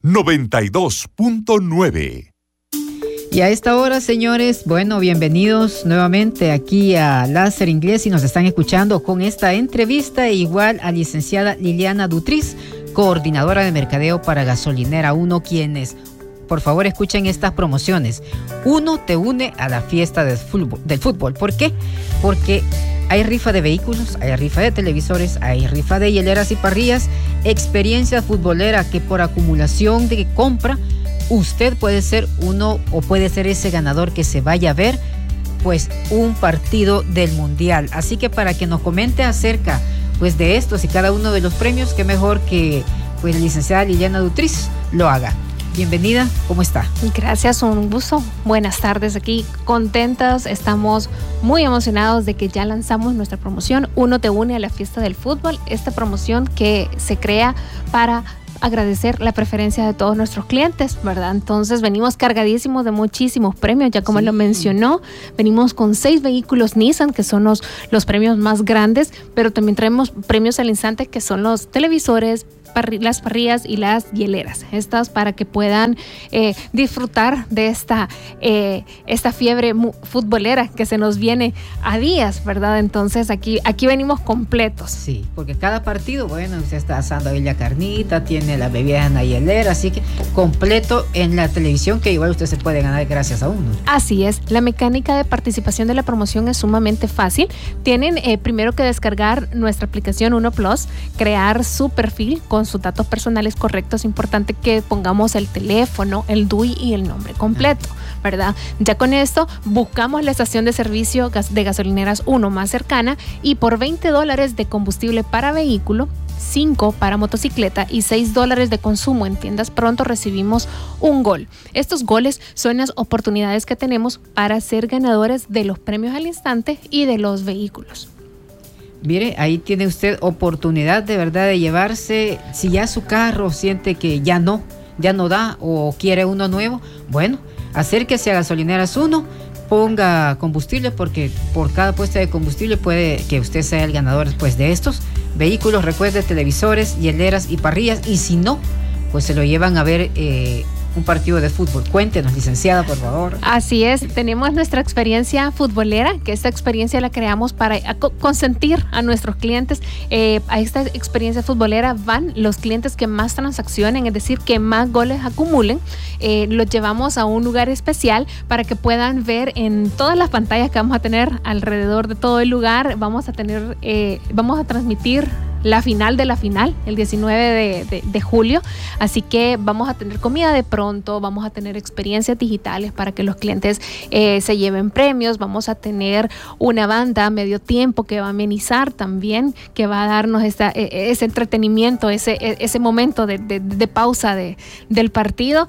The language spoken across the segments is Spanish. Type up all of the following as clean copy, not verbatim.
92.9. Y a esta hora, señores, bueno, bienvenidos nuevamente aquí a Láser Inglés y nos están escuchando con esta entrevista igual a licenciada Liliana Dutriz, coordinadora de mercadeo para Gasolinera 1, quienes, por favor, escuchen estas promociones. Uno te une a la fiesta del fútbol. ¿Por qué? Porque hay rifa de vehículos, hay rifa de televisores, hay rifa de hieleras y parrillas, experiencia futbolera que por acumulación de compra usted puede ser uno o puede ser ese ganador que se vaya a ver pues un partido del Mundial. Así que para que nos comente acerca pues de estos y cada uno de los premios, qué mejor que pues la licenciada Liliana Dutriz lo haga. Bienvenida, ¿cómo está? Gracias, un gusto. Buenas tardes aquí, contentas, estamos muy emocionados de que ya lanzamos nuestra promoción Uno te une a la fiesta del fútbol, esta promoción que se crea para agradecer la preferencia de todos nuestros clientes, ¿verdad? Entonces venimos cargadísimos de muchísimos premios, ya como lo mencionó, venimos con 6 vehículos Nissan, que son los premios más grandes, pero también traemos premios al instante, que son los televisores, las parrillas y las hieleras. Estas para que puedan disfrutar de esta fiebre futbolera que se nos viene a días, ¿verdad? Entonces aquí venimos completos. Sí, porque cada partido, bueno, usted está asando ahí la carnita, tiene la bebida en la hielera, así que completo en la televisión, que igual usted se puede ganar gracias a uno. Así es, la mecánica de participación de la promoción es sumamente fácil. Tienen primero que descargar nuestra aplicación Uno Plus, crear su perfil con sus datos personales correctos. Es importante que pongamos el teléfono, el DUI y el nombre completo, ¿verdad? Ya con esto buscamos la estación de servicio de Gasolineras 1 más cercana y por $20 de combustible para vehículo, 5 para motocicleta y $6 de consumo en tiendas pronto recibimos un gol. Estos goles son las oportunidades que tenemos para ser ganadores de los premios al instante y de los vehículos. Mire, ahí tiene usted oportunidad de verdad de llevarse, si ya su carro siente que ya no da o quiere uno nuevo, bueno, acérquese a Gasolineras 1, ponga combustible, porque por cada puesta de combustible puede que usted sea el ganador pues de estos vehículos, recuerde, televisores, hieleras y parrillas, y si no, pues se lo llevan a ver un partido de fútbol. Cuéntenos, licenciada, por favor. Así es, tenemos nuestra experiencia futbolera, que esta experiencia la creamos para consentir a nuestros clientes. A esta experiencia futbolera van los clientes que más transaccionen, es decir, que más goles acumulen. Los llevamos a un lugar especial para que puedan ver en todas las pantallas que vamos a tener alrededor de todo el lugar. Vamos a transmitir la final de la final, el 19 de julio, así que vamos a tener comida de pronto, vamos a tener experiencias digitales para que los clientes se lleven premios, vamos a tener una banda a medio tiempo que va a amenizar también, que va a darnos ese entretenimiento, ese momento de pausa del partido,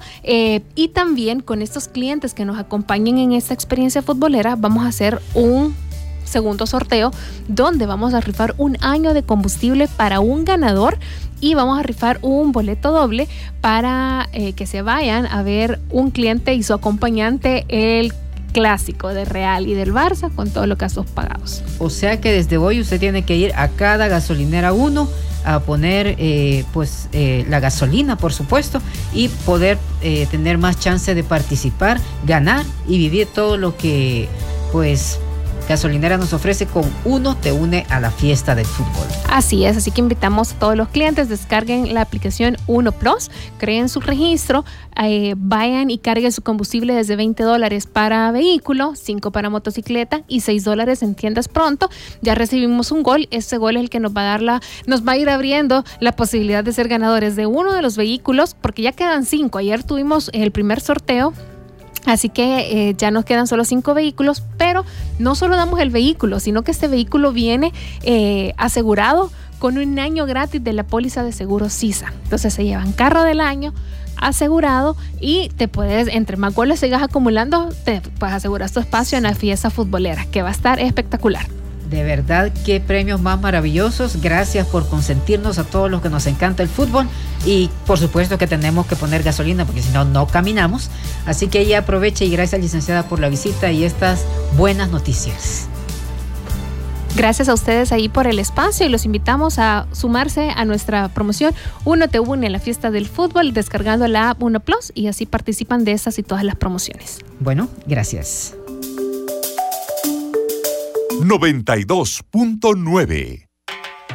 y también con estos clientes que nos acompañen en esta experiencia futbolera vamos a hacer un segundo sorteo donde vamos a rifar un año de combustible para un ganador y vamos a rifar un boleto doble para que se vayan a ver un cliente y su acompañante el clásico de Real y del Barça con todos los gastos pagados. O sea que desde hoy usted tiene que ir a cada Gasolinera 1 a poner la gasolina, por supuesto, y poder tener más chance de participar, ganar y vivir todo lo que pues Gasolinera nos ofrece con Uno te une a la fiesta del fútbol. Así es, así que invitamos a todos los clientes, descarguen la aplicación Uno Plus, creen su registro, vayan y carguen su combustible desde $20 para vehículo, 5 para motocicleta y $6 en tiendas pronto. Ya recibimos un gol, ese gol es el que nos va a ir abriendo la posibilidad de ser ganadores de uno de los vehículos, porque ya quedan 5. Ayer tuvimos el primer sorteo. Así que ya nos quedan solo 5 vehículos, pero no solo damos el vehículo, sino que este vehículo viene asegurado con un año gratis de la póliza de seguro CISA. Entonces se llevan carro del año asegurado y te puedes, entre más goles sigas acumulando, te puedes asegurar tu espacio en la fiesta futbolera, que va a estar espectacular. De verdad, qué premios más maravillosos. Gracias por consentirnos a todos los que nos encanta el fútbol. Y por supuesto que tenemos que poner gasolina, porque si no, no caminamos. Así que ella aproveche y gracias, licenciada, por la visita y estas buenas noticias. Gracias a ustedes ahí por el espacio y los invitamos a sumarse a nuestra promoción Uno te une a la fiesta del fútbol descargando la app Uno Plus y así participan de estas y todas las promociones. Bueno, gracias. 92.9